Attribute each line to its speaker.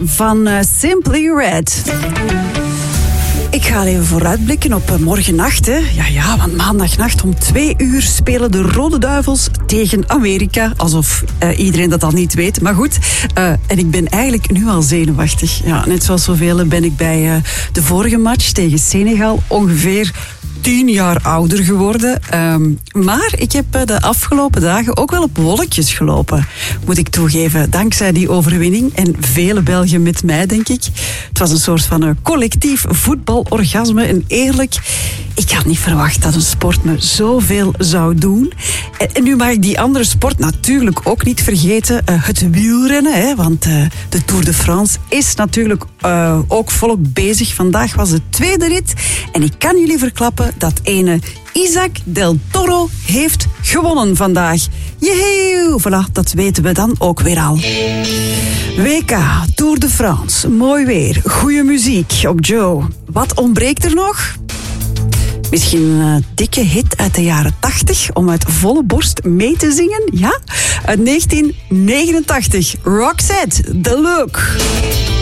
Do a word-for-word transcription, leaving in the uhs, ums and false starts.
Speaker 1: van uh, Simply Red. Ik ga even vooruitblikken op uh, morgennacht. Hè. Ja, ja, want maandagnacht om twee uur spelen de Rode Duivels tegen Amerika. Alsof uh, iedereen dat al niet weet. Maar goed, uh, en ik ben eigenlijk nu al zenuwachtig. Ja, net zoals zoveel ben ik bij uh, de vorige match tegen Senegal ongeveer tien jaar ouder geworden. Um, maar ik heb de afgelopen dagen ook wel op wolkjes gelopen. Moet ik toegeven. Dankzij die overwinning. En vele Belgen met mij, denk ik. Het was een soort van een collectief voetbalorgasme. En eerlijk, ik had niet verwacht dat een sport me zoveel zou doen. En, en nu mag ik die andere sport natuurlijk ook niet vergeten. Uh, het wielrennen. Hè, want uh, de Tour de France is natuurlijk uh, ook volop bezig. Vandaag was de tweede rit. En ik kan jullie verklappen dat ene Isaac Del Toro heeft gewonnen vandaag. Jehee, voilà, dat weten we dan ook weer al. W K, Tour de France, mooi weer, goede muziek op Joe. Wat ontbreekt er nog? Misschien een dikke hit uit de jaren tachtig om uit volle borst mee te zingen, ja? Uit negentien negenentachtig, Roxette, The Look.